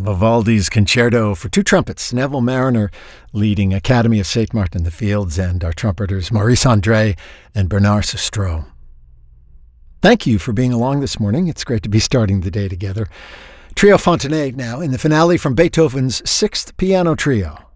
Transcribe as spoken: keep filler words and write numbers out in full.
Vivaldi's Concerto for Two Trumpets. Neville Mariner leading Academy of Saint Martin in the Fields, and our trumpeters Maurice Andre and Bernard Sestro. Thank you for being along this morning. It's great to be starting the day together. Trio Fontenay now in the finale from Beethoven's Sixth Piano Trio.